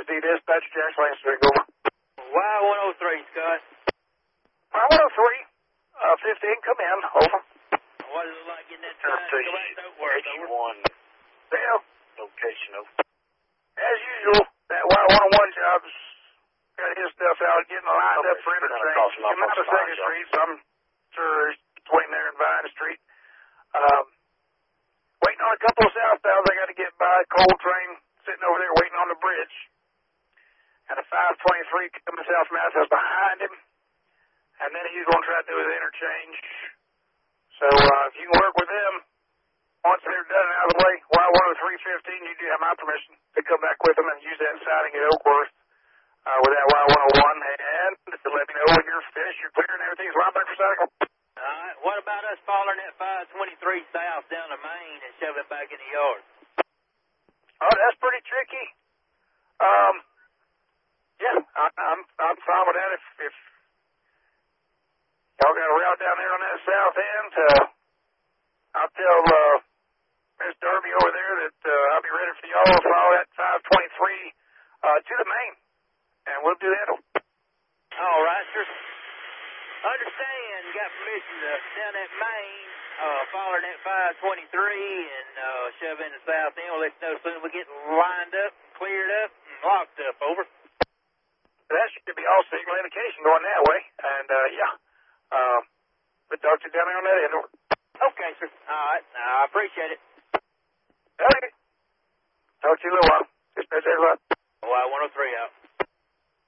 KMZ Dispatch, Jackson Lane Street, over. Y103, Scott. Y103, 15, come in, over. What is it like getting that time to go back to work, over? Yeah. Location, over. As usual, that Y101 job's got his stuff out, getting lined up for interchange. He came out of 2nd Street, so I'm sure he's between there and Vine Street. Waiting on a couple of southbounds I got to get by. Coal train sitting over there waiting on the bridge. And a 523 coming south from Mathis behind him. And then he's going to try to do his interchange. So if you can work with them, once they're done and out of the way, Y10315, you do have my permission to come back with them and use that siding at Oakworth with that Y101. And to let me know when you're finished, you're clear, and everything's lined back for cycle. All right. What about us following that 523 south down to Main and shoving it back in the yard? Oh, that's pretty tricky. Yeah, I'm fine with that. If y'all got a route down there on that south end, I'll tell Miss Derby over there that I'll be ready for y'all to follow that 523 to the Main, and we'll do that. All right, sir. Understand, you got permission to down that Main, following that 523 and shove in the south end. We'll let you know as soon as we get lined up, cleared up, and locked up, over. That should be all signal indication going that way, and we'll talk to you down there on that end, over. Okay, sir. All right, I appreciate it. Okay. Talk to you in a little while. Dispatch, everybody. Y103 out.